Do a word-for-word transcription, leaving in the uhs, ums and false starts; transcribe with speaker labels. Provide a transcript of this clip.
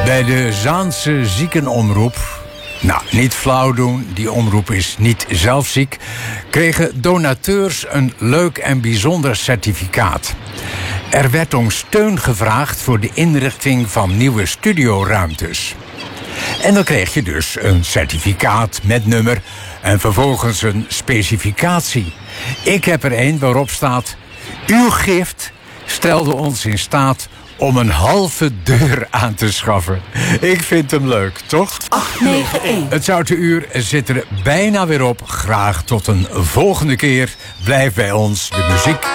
Speaker 1: Bij de Zaanse ziekenomroep, nou, niet flauw doen, die omroep is niet zelf ziek, kregen donateurs een leuk en bijzonder certificaat. Er werd om steun gevraagd voor de inrichting van nieuwe studioruimtes. En dan kreeg je dus een certificaat met nummer en vervolgens een specificatie. Ik heb er een waarop staat: uw gift stelde ons in staat om een halve deur aan te schaffen. Ik vind hem leuk, toch?
Speaker 2: acht negen één.
Speaker 1: Het Zoutenuur zit er bijna weer op. Graag tot een volgende keer. Blijf bij ons. De muziek